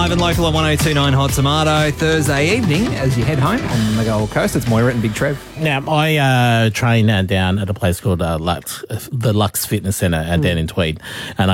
live and local on 1029 Hot Tomato Thursday evening as you head home on the Gold Coast. It's Moira and Big Trev. Now, I train down at a place called the Lux Fitness Centre down in Tweed, and